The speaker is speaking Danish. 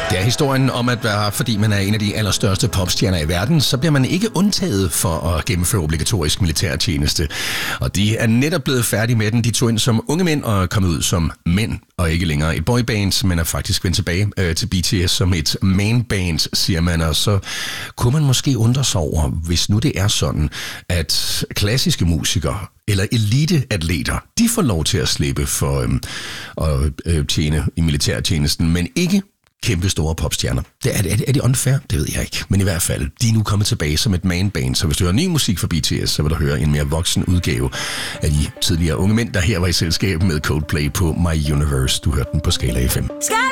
Det er historien om, at fordi man er en af de allerstørste popstjerner i verden, så bliver man ikke undtaget for at gennemføre obligatorisk militærtjeneste. Og de er netop blevet færdige med den. De tog ind som unge mænd og er kommet ud som mænd, og ikke længere et boyband, men er faktisk vendt tilbage til BTS som et mainband, siger man. Og så kunne man måske undre sig over, hvis nu det er sådan, at klassiske musikere eller eliteatleter, de får lov til at slippe for at tjene i militærtjenesten, men ikke kæmpe store popstjerner. Er det unfair? Det ved jeg ikke. Men i hvert fald, de er nu kommet tilbage som et mainband, så hvis du hører ny musik fra BTS, så vil du høre en mere voksen udgave af de tidligere unge mænd, der her var i selskab med Coldplay på My Universe. Du hørte den på Skala FM.